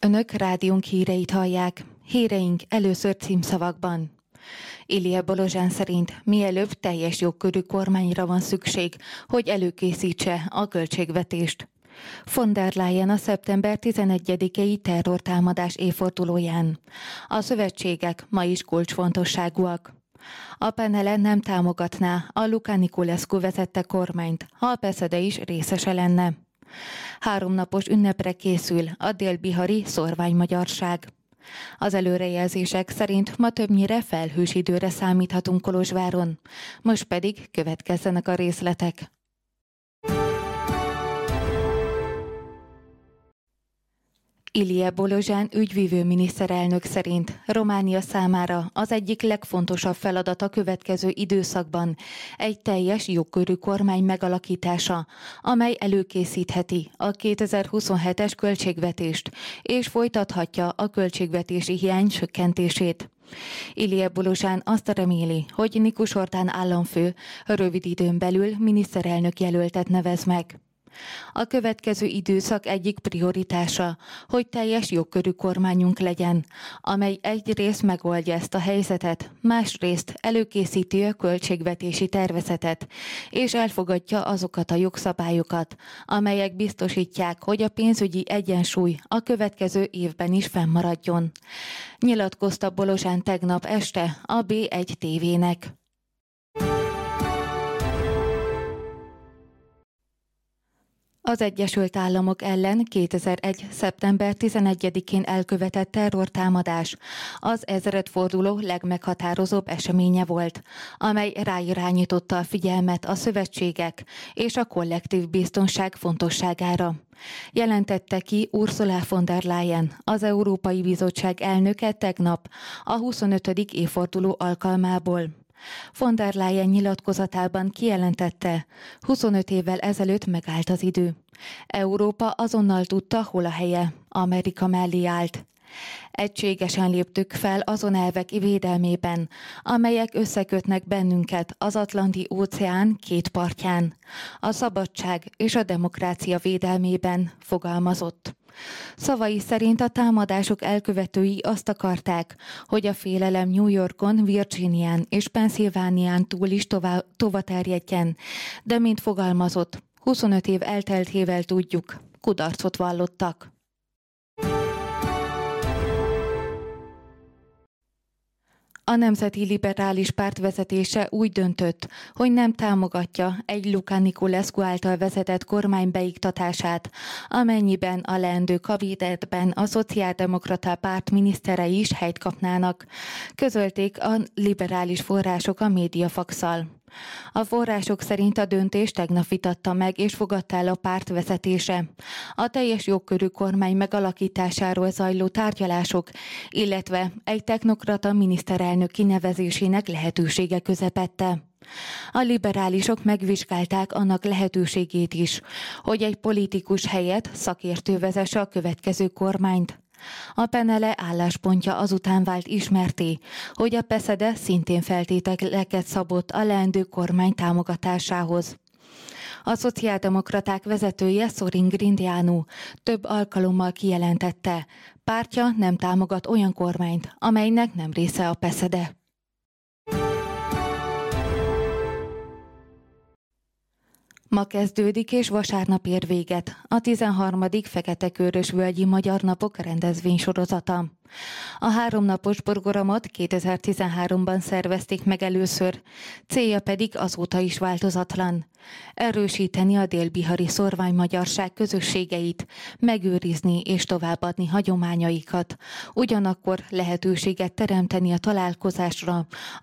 Önök rádiónk híreit hallják. Híreink először címszavakban. Ilija Bolozsán szerint mielőbb teljes jogkörű kormányra van szükség, hogy előkészítse a költségvetést. Von der Leyen a szeptember 11-i terrortámadás évfordulóján. A szövetségek ma is kulcsfontosságúak. A Penele nem támogatná a Luca Niculescu vezette kormányt, ha a PSZD is részese lenne. 3 napos ünnepre készül a dél-bihari szórványmagyarság. Az előrejelzések szerint ma többnyire felhős időre számíthatunk Kolozsváron. Most pedig következzenek a részletek. Ilija Bolozsán ügyvívő miniszterelnök szerint Románia számára az egyik legfontosabb feladat a következő időszakban egy teljes jogkörű kormány megalakítása, amely előkészítheti a 2027-es költségvetést és folytathatja a költségvetési hiány csökkentését. Ilija Bolozsán azt reméli, hogy Nikus Orbán államfő rövid időn belül miniszterelnök jelöltet nevez meg. A következő időszak egyik prioritása, hogy teljes jogkörű kormányunk legyen, amely egyrészt megoldja ezt a helyzetet, másrészt előkészíti a költségvetési tervezetet, és elfogadja azokat a jogszabályokat, amelyek biztosítják, hogy a pénzügyi egyensúly a következő évben is fennmaradjon. Nyilatkozta Bolozsán tegnap este a B1 TV-nek. Az Egyesült Államok ellen 2001. szeptember 11-én elkövetett terrortámadás az ezredforduló legmeghatározóbb eseménye volt, amely ráirányította a figyelmet a szövetségek és a kollektív biztonság fontosságára. Jelentette ki Ursula von der Leyen, az Európai Bizottság elnöke tegnap a 25. évforduló alkalmából. Von der Leyen nyilatkozatában kijelentette, 25 évvel ezelőtt megállt az idő. Európa azonnal tudta, hol a helye. Amerika mellé állt. Egységesen léptük fel azon elvek védelmében, amelyek összekötnek bennünket az Atlanti-óceán két partján. A szabadság és a demokrácia védelmében, fogalmazott. Szavai szerint a támadások elkövetői azt akarták, hogy a félelem New Yorkon, Virginián és Pennsylvánián túl is tovaterjedjen, de mint fogalmazott, 25 év elteltével tudjuk, kudarcot vallottak. A Nemzeti Liberális Párt vezetése úgy döntött, hogy nem támogatja egy Luca Niculescu által vezetett kormány beiktatását, amennyiben a leendő kabinetben a Szociáldemokrata Párt miniszterei is helyt kapnának, közölték a liberális források a Mediafax-szal. A források szerint a döntést tegnap vitatta meg és fogadta el a párt vezetése. A teljes jogkörű kormány megalakításáról zajló tárgyalások, illetve egy technokrata miniszterelnök kinevezésének lehetősége közepette. A liberálisok megvizsgálták annak lehetőségét is, hogy egy politikus helyett szakértő vezesse a következő kormányt. A Penele álláspontja azután vált ismertté, hogy a PSZD szintén feltételeket szabott a leendő kormány támogatásához. A szociáldemokraták vezetője Sorin Grindeanu több alkalommal kijelentette, pártja nem támogat olyan kormányt, amelynek nem része a PSZD. Ma kezdődik és vasárnap ér véget a 13. Fekete-Körös-völgyi Magyar Napok rendezvénysorozata. A 3 napos programot 2013-ban szervezték meg először, célja pedig azóta is változatlan. Erősíteni a dél-bihari szórványmagyarság közösségeit, megőrizni és továbbadni hagyományaikat, ugyanakkor lehetőséget teremteni a találkozásra